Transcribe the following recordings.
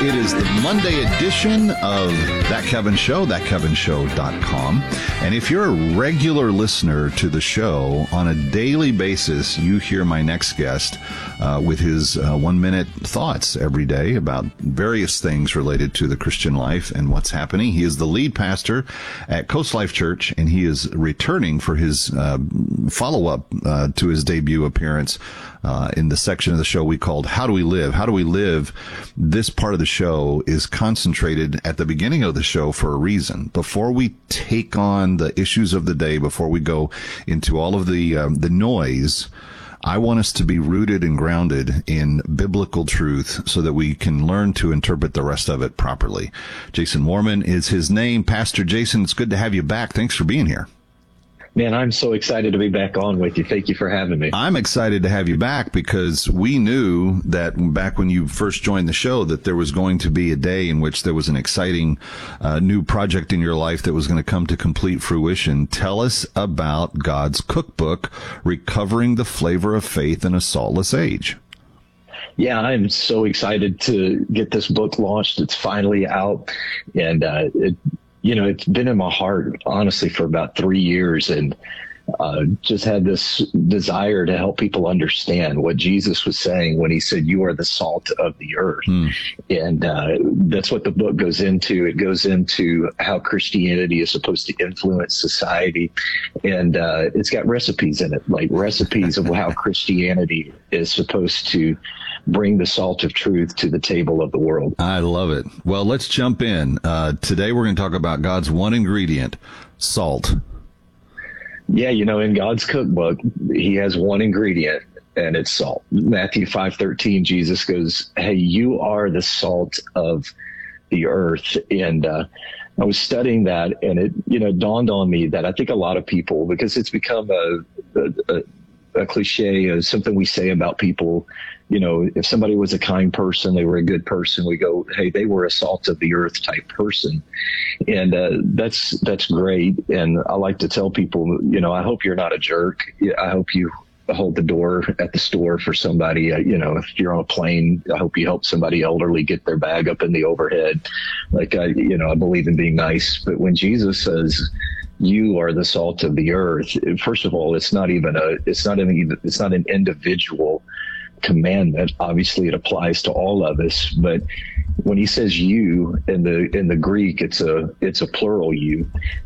It is the Monday edition of That Kevin Show, thatkevinshow.com. And if you're a regular listener to the show, on a daily basis, you hear my next guest with his 1-minute thoughts every day about various things related to the Christian life and what's happening. He is the lead pastor at Coast Life Church, and he is returning for his follow-up to his debut appearance in the section of the show we called How Do We Live? How Do We Live? This part of the show is concentrated at the beginning of the show for a reason. Before we take on the issues of the day, before we go into all of the noise, I want us to be rooted and grounded in biblical truth so that we can learn to interpret the rest of it properly. Jason Moorman is his name. Pastor Jason, it's good to have you back. Thanks for being here. Man, I'm so excited to be back on with you. Thank you for having me. I'm excited to have you back because we knew that back when you first joined the show that there was going to be a day in which there was an exciting new project in your life that was going to come to complete fruition. Tell us about God's cookbook, Recovering the Flavor of Faith in a Saltless Age. Yeah, I'm so excited to get this book launched. It's finally out, and it's been in my heart, honestly, for about 3 years, and just had this desire to help people understand what Jesus was saying when he said, you are the salt of the earth. And that's what the book goes into. It goes into how Christianity is supposed to influence society. And it's got recipes in it, like recipes of how Christianity is supposed to bring the salt of truth to the table of the world. I love it. Well, let's jump in. Today we're going to talk about God's one ingredient, salt. Yeah, in God's cookbook, he has one ingredient, and it's salt. Matthew 5:13, Jesus goes, hey, you are the salt of the earth. And I was studying that, and it dawned on me that I think a lot of people, because it's become a cliche, something we say about people. If somebody was a kind person, they were a good person, we go, hey, they were a salt of the earth type person. And that's great. And I like to tell people, I hope you're not a jerk. I hope you hold the door at the store for somebody. If you're on a plane, I hope you help somebody elderly get their bag up in the overhead. Like, I believe in being nice. But when Jesus says, you are the salt of the earth, first of all, it's not an individual commandment. Obviously it applies to all of us, but when he says you in the Greek, it's a plural you.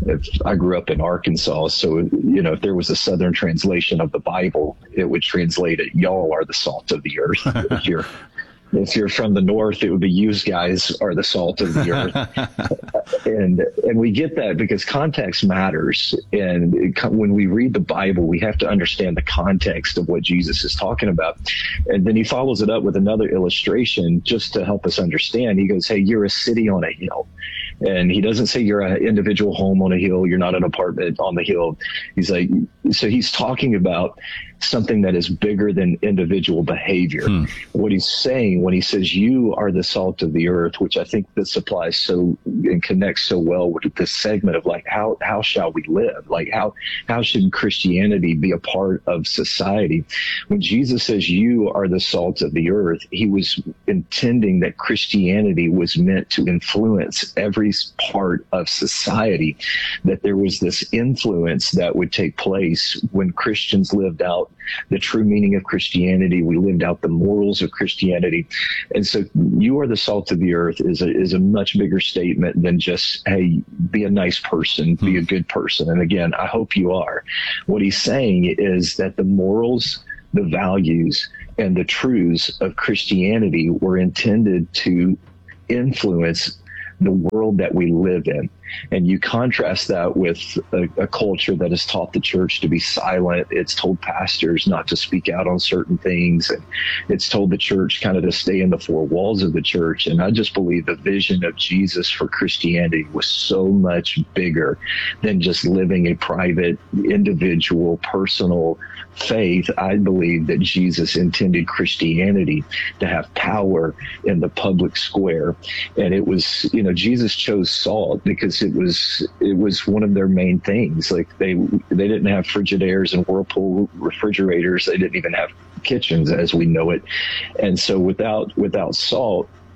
I grew up in Arkansas, so if there was a Southern translation of the Bible, it would translate it, y'all are the salt of the earth. If you're from the north, it would be you guys are the salt of the earth. And we get that because context matters. And when we read the Bible, we have to understand the context of what Jesus is talking about. And then he follows it up with another illustration just to help us understand. He goes, hey, you're a city on a hill. And he doesn't say you're an individual home on a hill. You're not an apartment on the hill. He's like, so he's talking about something that is bigger than individual behavior. What he's saying when he says you are the salt of the earth, which I think this applies so and connects so well with this segment of like, how shall we live? Like how should Christianity be a part of society? When Jesus says you are the salt of the earth, he was intending that Christianity was meant to influence every part of society, that there was this influence that would take place when Christians lived out the true meaning of Christianity. We lived out the morals of Christianity. And so you are the salt of the earth is a much bigger statement than just, hey, be a nice person, be a good person. And again, I hope you are. What he's saying is that the morals, the values, and the truths of Christianity were intended to influence the world that we live in. And you contrast that with a culture that has taught the church to be silent. It's told pastors not to speak out on certain things. And it's told the church kind of to stay in the four walls of the church. And I just believe the vision of Jesus for Christianity was so much bigger than just living a private, individual, personal faith. I believe that Jesus intended Christianity to have power in the public square. And it was, Jesus chose salt because it was one of their main things. Like they didn't have Frigidaires and Whirlpool refrigerators. They didn't even have kitchens as we know it. And so without salt,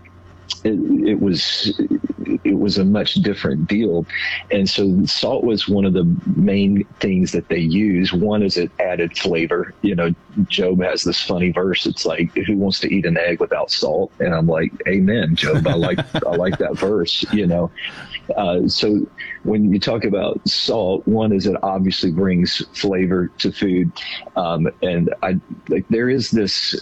it was a much different deal. And so salt was one of the main things that they use. One is it added flavor. You know, Job has this funny verse. It's like, who wants to eat an egg without salt? And I'm like, amen, Job. I like that verse, you know. So when you talk about salt, one is it obviously brings flavor to food. And there is this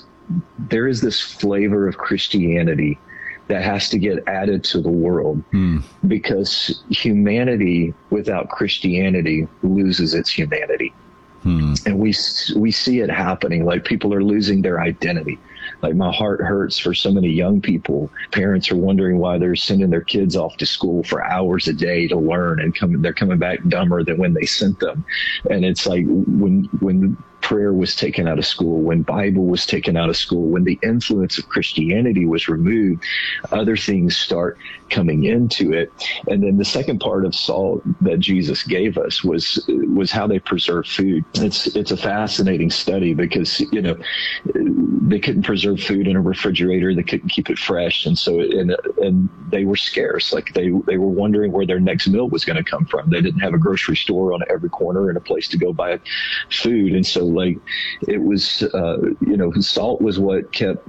flavor of Christianity that has to get added to the world, because humanity without Christianity loses its humanity. And we see it happening. Like, people are losing their identity. Like, my heart hurts for so many young people. Parents are wondering why they're sending their kids off to school for hours a day to learn, and they're coming back dumber than when they sent them. And it's like, when prayer was taken out of school, when Bible was taken out of school, when the influence of Christianity was removed, other things start coming into it. And then the second part of salt that Jesus gave us was how they preserve food. It's a fascinating study, because, you know, they couldn't preserve food in a refrigerator. They couldn't keep it fresh. And so, and they were scarce. Like, they were wondering where their next meal was going to come from. They didn't have a grocery store on every corner and a place to go buy food. And so, like, it was, you know, salt was what kept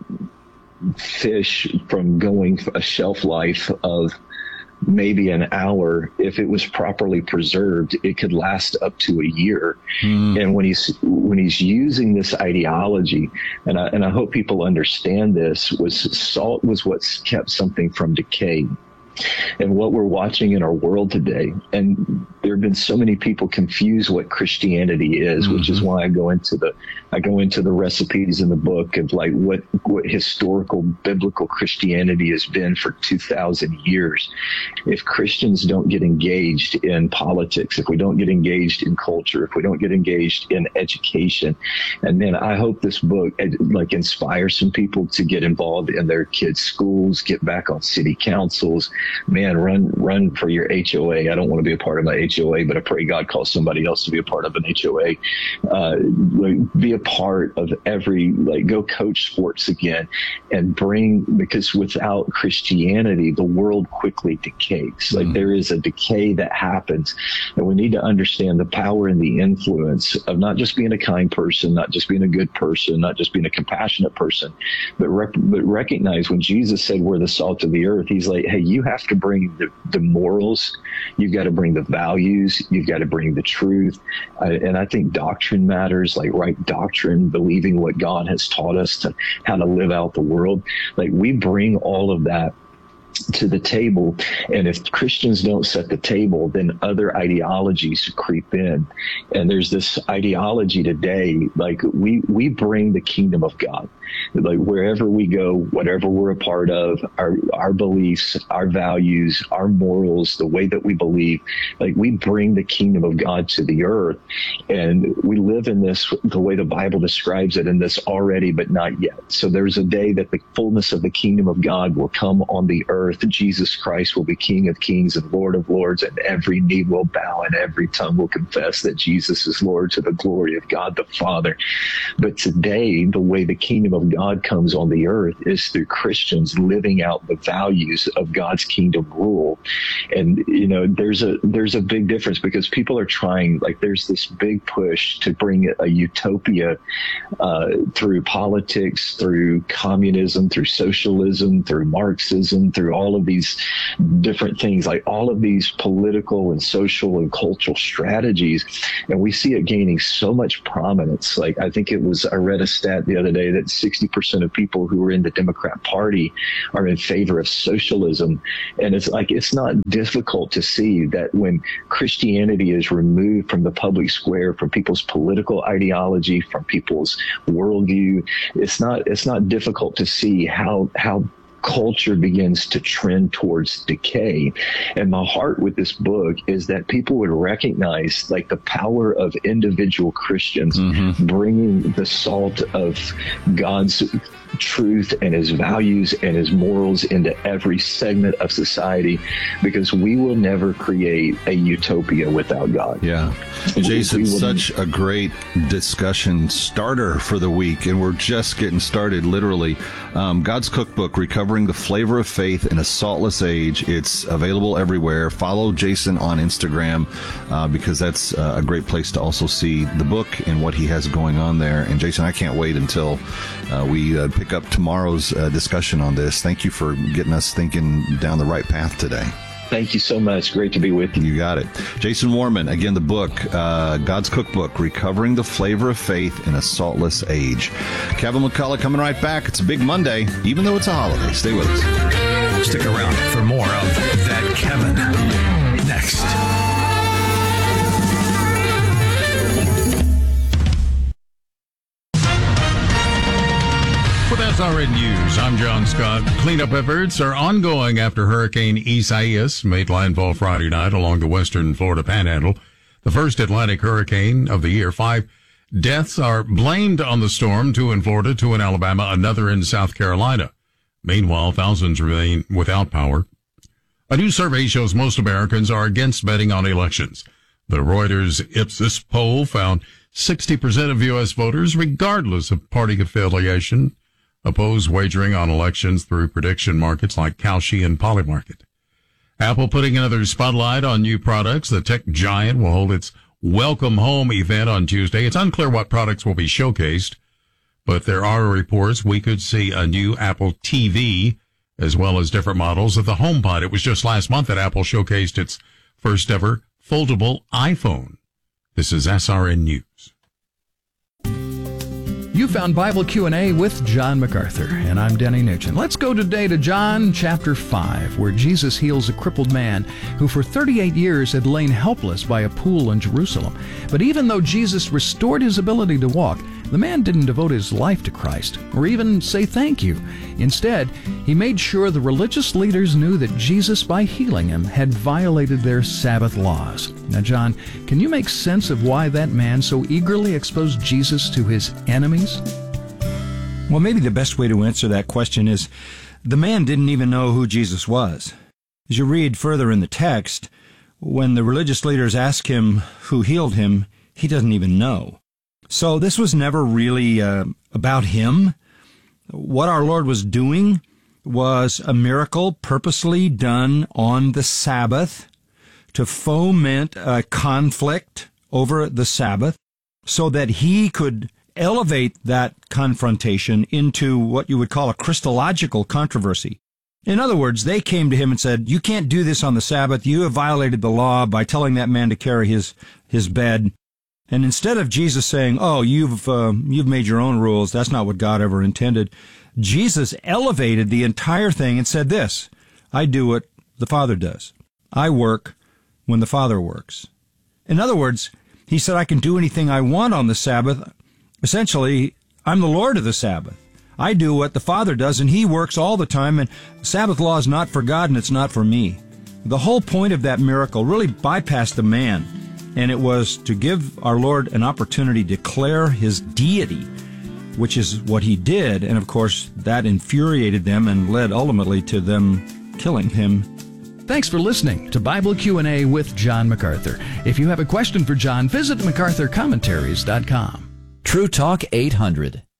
fish from going a shelf life of maybe an hour. If it was properly preserved, it could last up to a year. And when he's using this ideology, and I hope people understand this, was salt was what kept something from decaying. And what we're watching in our world today, and there have been so many people confuse what Christianity is, which is why I go into the recipes in the book of like what historical biblical Christianity has been for 2,000 years. If Christians don't get engaged in politics, if we don't get engaged in culture, if we don't get engaged in education, and then I hope this book like inspires some people to get involved in their kids' schools, get back on city councils. Man, run for your HOA. I don't want to be a part of my HOA, but I pray God calls somebody else to be a part of an HOA. Be a part of go coach sports again, and because without Christianity, the world quickly decays. Like, there is a decay that happens, and we need to understand the power and the influence of not just being a kind person, not just being a good person, not just being a compassionate person, but recognize when Jesus said we're the salt of the earth, he's like, hey, you have to bring the morals, you've got to bring the values, you've got to bring the truth. And I think doctrine matters, like right doctrine, believing what God has taught us to how to live out the world. Like, we bring all of that to the table, and if Christians don't set the table, then other ideologies creep in. And there's this ideology today, like we bring the kingdom of God. Like, wherever we go, whatever we're a part of, our beliefs, our values, our morals, the way that we believe, like, we bring the kingdom of God to the earth. And we live in this, the way the Bible describes it, in this already but not yet. So there's a day that the fullness of the kingdom of God will come on the earth. Jesus Christ will be King of kings and Lord of lords, and every knee will bow and every tongue will confess that Jesus is Lord, to the glory of God the Father. But today, the way the kingdom of God comes on the earth is through Christians living out the values of God's kingdom rule. And, you know, there's a big difference, because people are trying, like, there's this big push to bring a utopia through politics, through communism, through socialism, through Marxism, through all of these different things, like all of these political and social and cultural strategies. And we see it gaining so much prominence. Like, I read a stat the other day that 60% of people who are in the Democrat Party are in favor of socialism. And it's like, it's not difficult to see that when Christianity is removed from the public square, from people's political ideology, from people's worldview, it's not difficult to see how culture begins to trend towards decay. And my heart with this book is that people would recognize, like, the power of individual Christians bringing the salt of God's truth and his values and his morals into every segment of society, because we will never create a utopia without God. Yeah. Jason, such a great discussion starter for the week, and we're just getting started, literally. God's Cookbook, Recover Recovering the Flavor of Faith in a Saltless Age. It's available everywhere. Follow Jason on Instagram because that's a great place to also see the book and what he has going on there. And Jason, I can't wait until we pick up tomorrow's discussion on this. Thank you for getting us thinking down the right path today. Thank you so much. Great to be with you. You got it. Jason Warman, again, the book, God's Cookbook, Recovering the Flavor of Faith in a Saltless Age. Kevin McCullough coming right back. It's a big Monday, even though it's a holiday. Stay with us. Stick around for more of That Kevin next. With SRN News, I'm John Scott. Cleanup efforts are ongoing after Hurricane Isaias made landfall Friday night along the western Florida Panhandle, the first Atlantic hurricane of the year. 5 deaths are blamed on the storm, 2 in Florida, 2 in Alabama, another in South Carolina. Meanwhile, thousands remain without power. A new survey shows most Americans are against betting on elections. The Reuters Ipsos poll found 60% of U.S. voters, regardless of party affiliation, oppose wagering on elections through prediction markets like Kalshi and Polymarket. Apple putting another spotlight on new products. The tech giant will hold its Welcome Home event on Tuesday. It's unclear what products will be showcased, but there are reports we could see a new Apple TV as well as different models of the HomePod. It was just last month that Apple showcased its first ever foldable iPhone. This is SRN News. You found Bible Q&A with John MacArthur, and I'm Denny Nugent. Let's go today to John chapter 5, where Jesus heals a crippled man who for 38 years had lain helpless by a pool in Jerusalem. But even though Jesus restored his ability to walk, the man didn't devote his life to Christ or even say thank you. Instead, he made sure the religious leaders knew that Jesus, by healing him, had violated their Sabbath laws. Now, John, can you make sense of why that man so eagerly exposed Jesus to his enemies? Well, maybe the best way to answer that question is the man didn't even know who Jesus was. As you read further in the text, when the religious leaders ask him who healed him, he doesn't even know. So this was never really about him. What our Lord was doing was a miracle purposely done on the Sabbath to foment a conflict over the Sabbath so that he could elevate that confrontation into what you would call a Christological controversy. In other words, they came to him and said, you can't do this on the Sabbath. You have violated the law by telling that man to carry his bed. And instead of Jesus saying, oh, you've made your own rules, that's not what God ever intended, Jesus elevated the entire thing and said this, I do what the Father does. I work when the Father works. In other words, he said, I can do anything I want on the Sabbath. Essentially, I'm the Lord of the Sabbath. I do what the Father does, and he works all the time, and the Sabbath law is not for God, and it's not for me. The whole point of that miracle really bypassed the man, and it was to give our Lord an opportunity to declare his deity, which is what he did, and of course, that infuriated them and led ultimately to them killing him. Thanks for listening to Bible Q&A with John MacArthur. If you have a question for John, visit MacArthurCommentaries.com. True Talk 800.